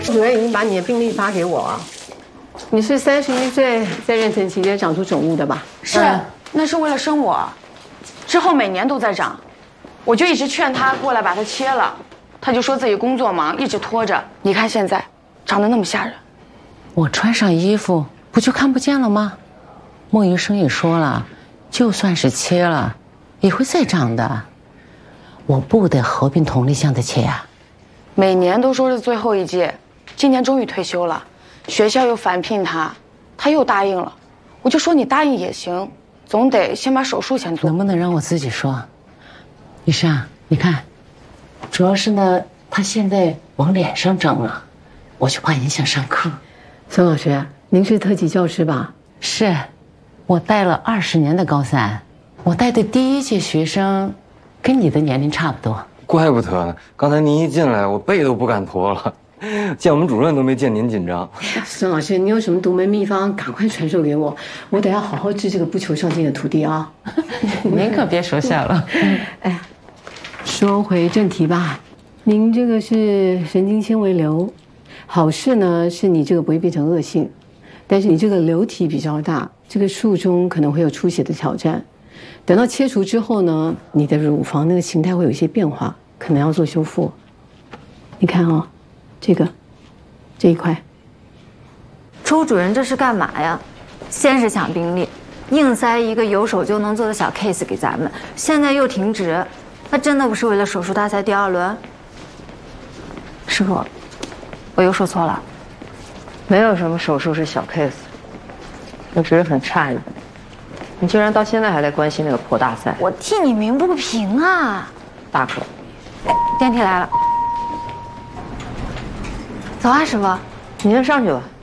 主任已经把你的病历发给我啊。你是31岁在妊娠期间长出肿物的吧？ 是，那是为了生我，之后每年都在长，我就一直劝他过来把它切了，他就说自己工作忙，一直拖着。你看现在，长得那么吓人。 我穿上衣服不就看不见了吗？孟医生也说了，就算是切了，也会再长的。我不得合并同类项的切呀。 每年都说是最后一届，今年终于退休了，学校又返聘他，他又答应了。我就说你答应也行，总得先把手术先做。 能不能让我自己说？医生，你看，主要是呢，他现在往脸上整了，我就怕影响上课。 孙老师，您是特级教师吧？ 是，我带了20年的高三，我带的第1届学生，跟你的年龄差不多。 怪不得呢，刚才您一进来，我背都不敢驼了，见我们主任都没见您紧张。 孙老师，你有什么独门秘方，赶快传授给我，我得要好好治这个不求上进的徒弟啊！ 您可别说笑了。 哎，说回正题吧，您这个是神经纤维瘤，好事呢是你这个不会变成恶性，但是你这个瘤体比较大，这个术中可能会有出血的挑战。等到切除之后呢，你的乳房那个形态会有一些变化，可能要做修复。你看哦，这一块。 周主任这是干嘛呀？先是抢病历，硬塞一个有手就能做的小 case 给咱们，现在又停职，那真的不是为了手术大赛第2轮？师傅，我又说错了。 没有什么手术是小 case， 我只是很诧异，你竟然到现在还在关心那个破大赛。 我替你鸣不平啊！ 大可， 电梯来了，走啊，师傅。 你先上去吧。